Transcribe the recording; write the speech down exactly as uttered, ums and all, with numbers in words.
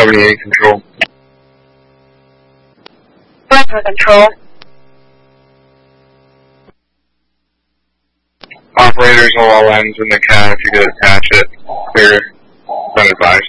seventy-eight control. Bravo control. Operators on all ends in the cab if you could attach it. Clear. Unadvised.